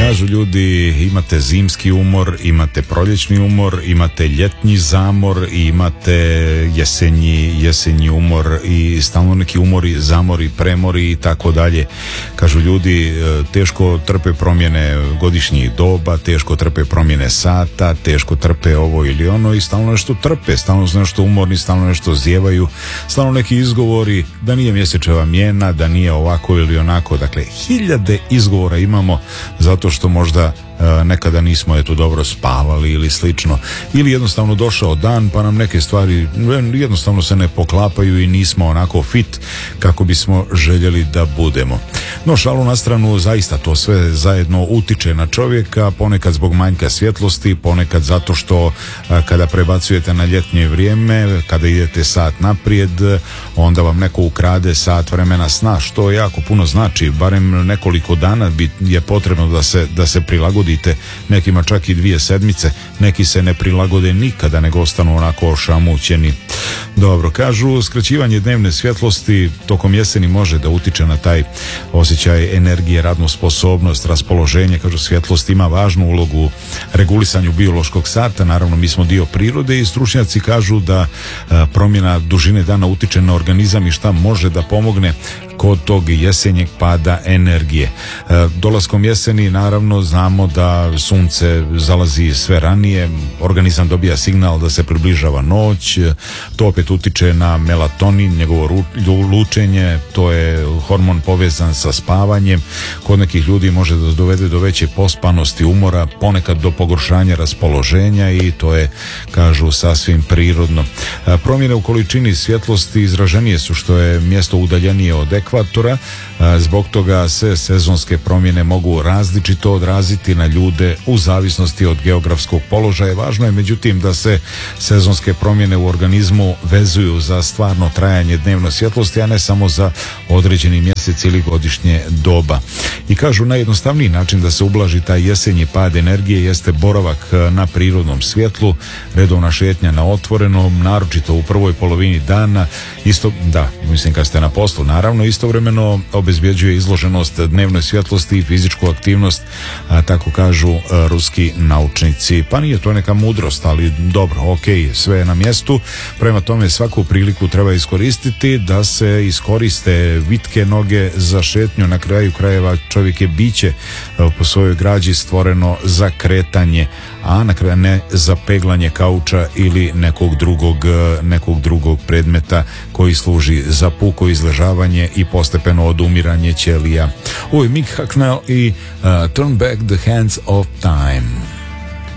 Kažu ljudi, imate zimski umor, imate proljećni umor, imate ljetni zamor i imate jesenji umor i stalno neki umori, zamori, premori i tako dalje. Kažu ljudi, teško trpe promjene godišnjih doba, teško trpe promjene sata, teško trpe ovo ili ono i stalno nešto trpe, stalno su nešto umorni, stalno nešto zjevaju, stalno neki izgovori da nije mjesečeva mijena, da nije ovako ili onako. Dakle, hiljade izgovora imamo zato što možda nekada nismo dobro spavali ili slično, ili jednostavno došao dan pa nam neke stvari jednostavno se ne poklapaju i nismo onako fit kako bismo željeli da budemo. No, šalu na stranu, zaista to sve zajedno utiče na čovjeka, ponekad zbog manjka svjetlosti, ponekad zato što kada prebacujete na ljetnje vrijeme, kada idete sat naprijed, onda vam neko ukrade sat vremena sna, što jako puno znači. Barem nekoliko dana je potrebno da se prilagodite, nekima čak i 2 sedmice, neki se ne prilagode nikada nego ostanu onako ošamućeni. Dobro, kažu, skraćivanje dnevne svjetlosti tokom jeseni može da utiče na taj osjećaj energije, radnu sposobnost, raspoloženje. Kažu, svjetlost ima važnu ulogu u regulisanju biološkog sata, naravno mi smo dio prirode i stručnjaci kažu da promjena dužine dana utiče na organizam i šta može da pomogne kod tog jesenjeg pada energije. Dolaskom jeseni naravno znamo da sunce zalazi sve ranije, organizam dobija signal da se približava noć, to opet utiče na melatonin, njegovo lučenje, to je hormon povezan sa spavanjem, kod nekih ljudi može da dovede do veće pospanosti, umora, ponekad do pogoršanja raspoloženja i to je, kažu, sasvim prirodno. Promjene u količini svjetlosti izraženije su što je mjesto udaljenije od ekvatora, zbog toga se sezonske promjene mogu različito odraziti na ljude u zavisnosti od geografskog položaja. Važno je međutim da se sezonske promjene u organizmu vezuju za stvarno trajanje dnevne svjetlosti, a ne samo za određeni mjesec ili godišnje doba. I kažu, najjednostavniji način da se ublaži taj jesenji pad energije jeste boravak na prirodnom svjetlu, redovna šetnja na otvorenom, naročito u prvoj polovini dana, kad ste na poslu, naravno, istovremeno obezbjeđuje izloženost dnevnoj svjetlosti i fizičku aktivnost, tako kažu ruski naučnici. Pa nije to neka mudrost, ali dobro, sve je na mjestu, prema tome svaku priliku treba iskoristiti da se iskoriste vitke noge za šetnju. Na kraju krajeva čovjek je biće po svojoj građi stvoreno za kretanje, a na kraju ne za peglanje kauča ili nekog drugog predmeta koji služi za puko izležavanje i postepeno odumiranje ćelija. Ovo je Mick Hucknall i Turn Back the Hands of Time.